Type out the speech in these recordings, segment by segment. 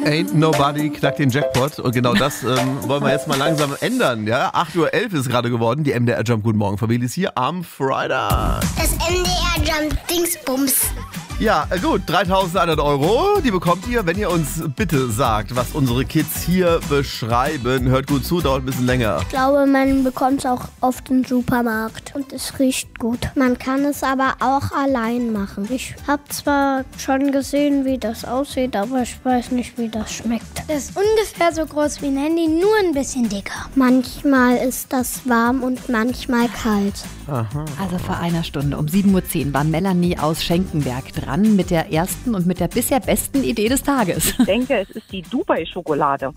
Ain't Nobody knackt den Jackpot. Und genau das wollen wir jetzt mal langsam ändern. Ja? 8:11 Uhr ist gerade geworden. Die MDR Jump Guten Morgen Familie ist hier am Freitag. Das MDR Jump Dingsbums. Ja, gut, 3.100 €, die bekommt ihr, wenn ihr uns bitte sagt, was unsere Kids hier beschreiben. Hört gut zu, dauert ein bisschen länger. Ich glaube, man bekommt es auch oft im Supermarkt und es riecht gut. Man kann es aber auch allein machen. Ich habe zwar schon gesehen, wie das aussieht, aber ich weiß nicht, wie das schmeckt. Das ist ungefähr so groß wie ein Handy, nur ein bisschen dicker. Manchmal ist das warm und manchmal kalt. Aha. Also vor einer Stunde um 7:10 Uhr war Melanie aus Schenkenberg dran mit der ersten und mit der bisher besten Idee des Tages. Ich denke, es ist die Dubai-Schokolade.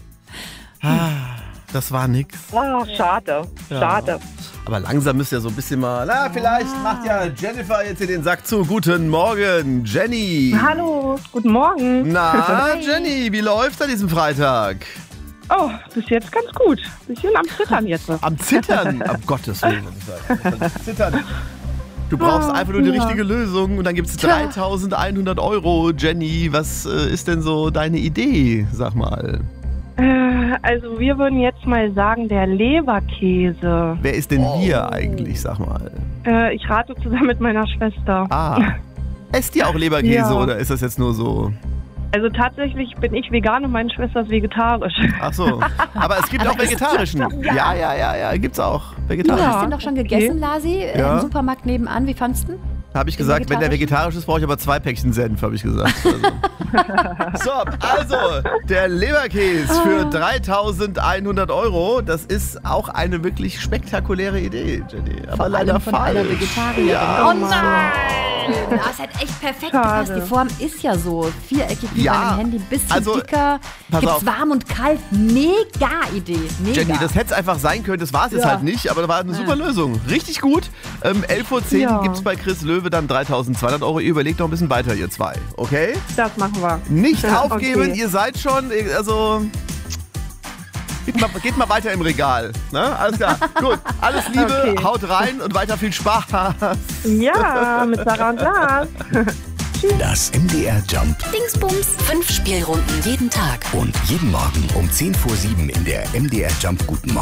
Das war nix. Ah, schade, schade. Aber langsam müsst ihr so ein bisschen mal... Na, vielleicht macht ja Jennifer jetzt hier den Sack zu. Guten Morgen, Jenny. Hallo, guten Morgen. Na, Jenny, wie läuft's an diesem Freitag? Oh, bis jetzt ganz gut. Bisschen am Zittern jetzt. Am Zittern? Am Gottes Willen. Zittern. Du brauchst einfach nur die richtige Lösung und dann gibt es 3.100 €. Jenny, was ist denn so deine Idee, sag mal? Also wir würden jetzt mal sagen, der Leberkäse. Wer ist denn wir eigentlich, sag mal? Ich rate zusammen mit meiner Schwester. Esst ihr auch Leberkäse Ja. oder ist das jetzt nur so? Also tatsächlich bin ich vegan und meine Schwester ist vegetarisch. Ach so, aber es gibt auch vegetarischen. Ja, gibt's auch. Vegetarisch. Du hast den doch schon gegessen, Lasi, Ja. im Supermarkt nebenan. Wie fandst du? Habe ich gesagt, wenn der vegetarisch ist, brauche ich aber 2 Päckchen Senf, habe ich gesagt. Also, der Leberkäse für 3.100 €. Das ist auch eine wirklich spektakuläre Idee, Jenny. Aber Vor leider allem von einer falsch. Vegetarierin. Ja. Oh nein! Das hat echt perfekt gepasst. Die Form ist ja so viereckig wie Ja, bei einem Handy, bisschen also, dicker. pass Gibt's auf. warm und kalt. Mega Idee. Mega. Jenny, das hätte es einfach sein können, das war es jetzt halt nicht, aber das war eine super Lösung. Richtig gut. 11:10 Uhr gibt es bei Chris Löwe dann 3.200 €. Ihr überlegt noch ein bisschen weiter, ihr zwei. Okay? Das machen wir. Nicht aufgeben, Okay. ihr seid schon, also... Geht mal weiter im Regal. Ne? Alles klar. Gut. Alles Liebe, Okay. haut rein und weiter viel Spaß. Ja, mit Sarah und Lars. Das MDR Jump Dingsbums. 5 Spielrunden jeden Tag. und jeden Morgen um 10 vor 7 in der MDR Jump Guten Morgen